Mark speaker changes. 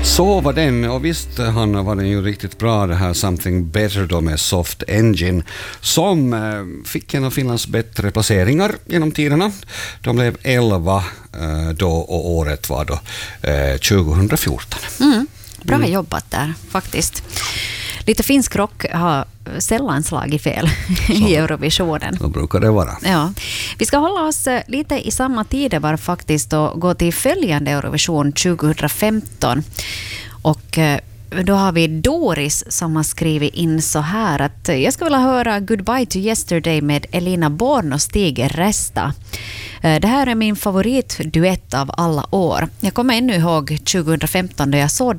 Speaker 1: Så var den, och visst Hanna var den ju riktigt bra, det här Something Better då med Soft Engine, som fick en av Finlands bättre placeringar genom tiderna. De blev 11 då, och året var då 2014.
Speaker 2: Bra jobbat där faktiskt. Lite finsk rock har sällan slagit fel i Eurovisionen.
Speaker 1: Så brukar det vara.
Speaker 2: Ja. Vi ska hålla oss lite i samma tidevarv faktiskt och gå till följande Eurovision 2015. Och då har vi Doris som har skrivit in så här att jag skulle vilja höra Goodbye to Yesterday med Elina Born och Stig Resta. Det här är min favoritduett av alla år. Jag kommer ännu ihåg 2015 då jag såg